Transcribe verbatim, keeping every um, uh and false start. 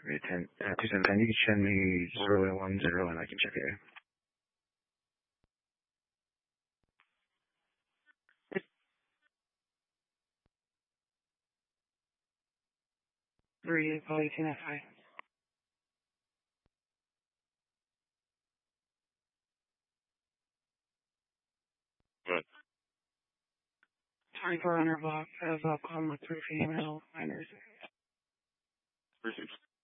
Wait, ten, uh, two seven ten. You can send me zero one zero and I can check it. Three polyethylene F I. Good. twenty-four hundred block of uh, Palm with three female minors. Received.